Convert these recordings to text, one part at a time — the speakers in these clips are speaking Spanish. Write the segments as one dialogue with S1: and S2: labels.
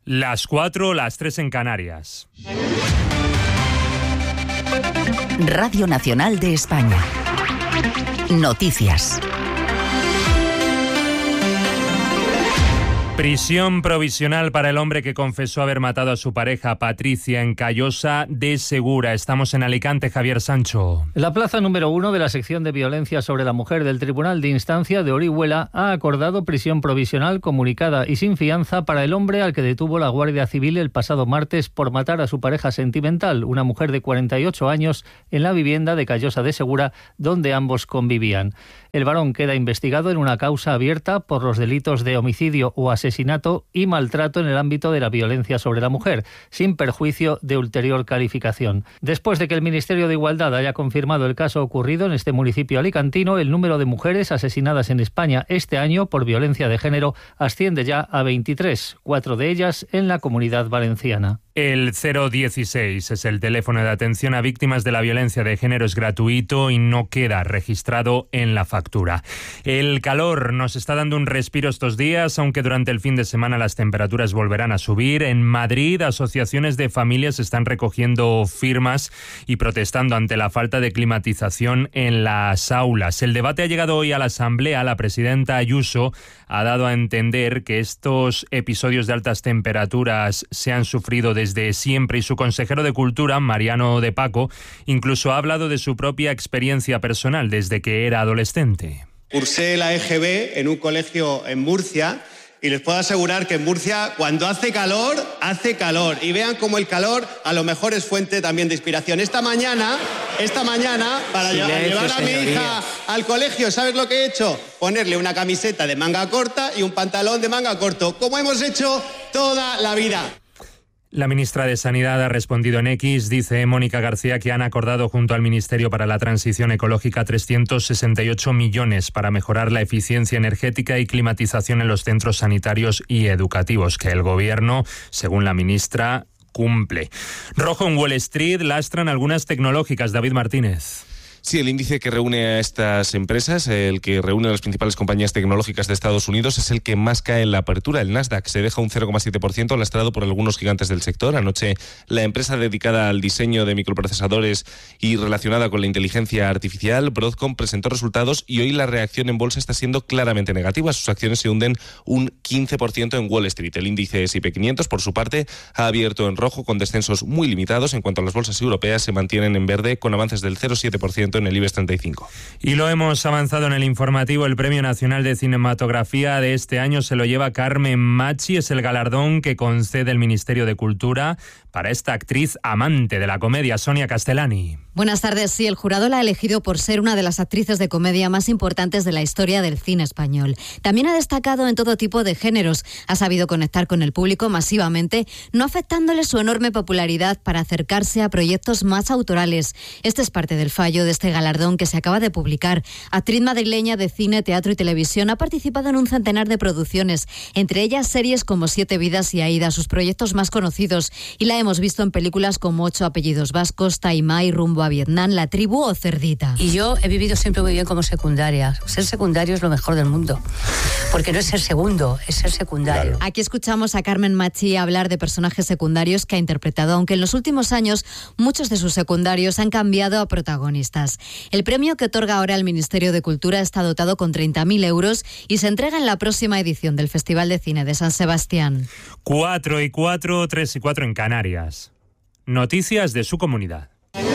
S1: Las 4, las 3 en Canarias.
S2: Radio Nacional de España. Noticias.
S1: Prisión provisional para el hombre que confesó haber matado a su pareja Patricia en Callosa de Segura. Estamos en Alicante, Javier Sancho.
S3: La plaza número 1 de la sección de violencia sobre la mujer del Tribunal de Instancia de Orihuela ha acordado prisión provisional comunicada y sin fianza para el hombre al que detuvo la Guardia Civil el pasado martes por matar a su pareja sentimental, una mujer de 48 años, en la vivienda de Callosa de Segura, donde ambos convivían. El varón queda investigado en una causa abierta por los delitos de homicidio o asesinato y maltrato en el ámbito de la violencia sobre la mujer, sin perjuicio de ulterior calificación. Después de que el Ministerio de Igualdad haya confirmado el caso ocurrido en este municipio alicantino, el número de mujeres asesinadas en España este año por violencia de género asciende ya a 23, 4 de ellas en la Comunidad Valenciana.
S1: El 016 es el teléfono de atención a víctimas de la violencia de género, es gratuito y no queda registrado en la factura. El calor nos está dando un respiro estos días, aunque durante el fin de semana las temperaturas volverán a subir. En Madrid, asociaciones de familias están recogiendo firmas y protestando ante la falta de climatización en las aulas. El debate ha llegado hoy a la Asamblea. La presidenta Ayuso ha dado a entender que estos episodios de altas temperaturas se han sufrido desde siempre y su consejero de Cultura, Mariano de Paco, incluso ha hablado de su propia experiencia personal desde que era adolescente.
S4: Cursé la EGB en un colegio en Murcia y les puedo asegurar que en Murcia cuando hace calor, hace calor. Y vean cómo el calor a lo mejor es fuente también de inspiración. Esta mañana, para llevar a mi hija al colegio, ¿sabes lo que he hecho? Ponerle una camiseta de manga corta y un pantalón de manga corto, como hemos hecho toda la vida.
S1: La ministra de Sanidad ha respondido en X, dice Mónica García, que han acordado junto al Ministerio para la Transición Ecológica 368 millones para mejorar la eficiencia energética y climatización en los centros sanitarios y educativos, que el Gobierno, según la ministra, cumple. Rojo en Wall Street, lastran algunas tecnológicas. David Martínez.
S5: Sí, el índice que reúne a estas empresas, el que reúne a las principales compañías tecnológicas de Estados Unidos, es el que más cae en la apertura. El Nasdaq se deja un 0,7%, lastrado por algunos gigantes del sector. Anoche, la empresa dedicada al diseño de microprocesadores y relacionada con la inteligencia artificial, Broadcom, presentó resultados y hoy la reacción en bolsa está siendo claramente negativa. Sus acciones se hunden un 15% en Wall Street. El índice S&P 500, por su parte, ha abierto en rojo con descensos muy limitados. En cuanto a las bolsas europeas, se mantienen en verde con avances del 0,7% en el IBEX 35.
S1: Y lo hemos avanzado en el informativo. El Premio Nacional de Cinematografía de este año se lo lleva Carmen Machi. Es el galardón que concede el Ministerio de Cultura para esta actriz amante de la comedia, Sonia Castellani.
S6: Buenas tardes. Sí, el jurado la ha elegido por ser una de las actrices de comedia más importantes de la historia del cine español. También ha destacado en todo tipo de géneros. Ha sabido conectar con el público masivamente, no afectándole su enorme popularidad para acercarse a proyectos más autorales. Este es parte del fallo de este galardón que se acaba de publicar. Actriz madrileña de cine, teatro y televisión, ha participado en un centenar de producciones, entre ellas series como 7 vidas y Aída, sus proyectos más conocidos, y la hemos visto en películas como 8 apellidos vascos, Taimai, Rumbo a Vietnam, La tribu o Cerdita.
S7: Y yo he vivido siempre muy bien como secundaria. Ser secundario es lo mejor del mundo, porque no es ser segundo, es ser secundario.
S6: Aquí escuchamos a Carmen Machi hablar de personajes secundarios que ha interpretado, aunque en los últimos años muchos de sus secundarios han cambiado a protagonistas. El premio que otorga ahora el Ministerio de Cultura está dotado con 30.000 euros y se entrega en la próxima edición del Festival de Cine de San Sebastián.
S1: 4 y 4, 3 y 4 en Canarias. Noticias de su comunidad.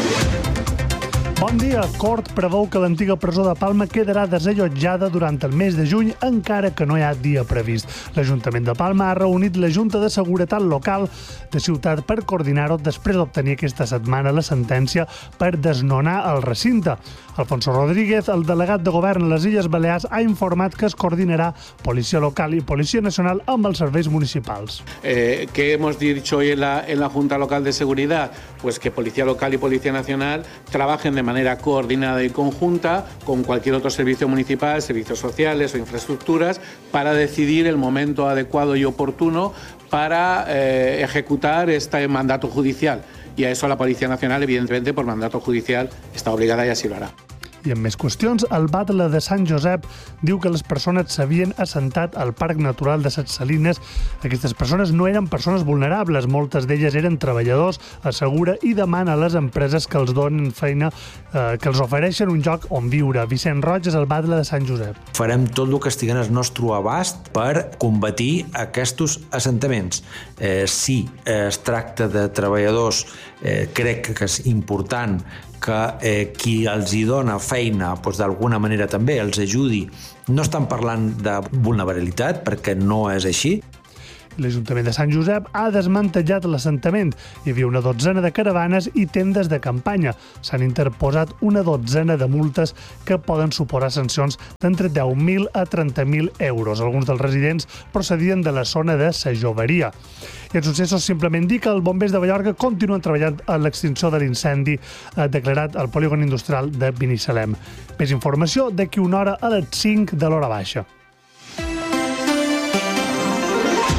S8: Bon dia. Cort preveu que l'antiga presó de Palma quedarà desallotjada durant el mes de juny, encara que no hi ha dia previst. L'Ajuntament de Palma ha reunit la Junta de Seguretat Local de Ciutat per coordinar-ho després d'obtenir aquesta setmana la sentència per desnonar el recinte. Alfonso Rodríguez, el delegat de govern a les Illes Balears, ha informat que es coordinarà Policia Local y Policía Nacional amb els serveis municipals.
S9: ¿Qué hemos dicho hoy en la Junta Local de Seguridad? Pues que Policía Local y Policía Nacional trabajen de manera coordinada y conjunta con cualquier otro servicio municipal, servicios sociales o infraestructuras, para decidir el momento adecuado y oportuno para ejecutar este mandato judicial. Y a eso la Policía Nacional, evidentemente, por mandato judicial, está obligada y así lo hará.
S8: I en més qüestions, el Batlle de Sant Josep diu que les persones s'havien assentat al Parc Natural de Ses Salines. Aquestes persones no eren persones vulnerables, moltes d'elles eren treballadors, assegura, i demana a les empreses que els donen feina, que els ofereixen un lloc on viure. Vicent Roig és el Batlle de Sant Josep.
S10: Farem tot el que estigui al nostre abast per combatir aquests assentaments. Si es tracta de treballadors, crec que és important que qui els hi dona feina d'alguna manera també els ajudi. No estan parlant de vulnerabilitat, perquè no és així.
S8: L'Ajuntament de Sant Josep ha desmantellat l'assentament. Hi havia una dotzena de caravanes i tendes de campanya. S'han interposat una dotzena de multes que poden suposar sancions d'entre 10.000 a 30.000 euros. Alguns dels residents procedien de la zona de Sa Joveria. I els successos simplement dir que els bombers de Mallorca continuen treballant en l'extinció de l'incendi declarat al polígon industrial de Binissalem. Més informació d'aquí una hora a les 5 de l'hora baixa.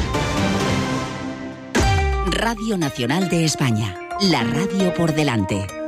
S2: Radio Nacional de España, la radio por delante.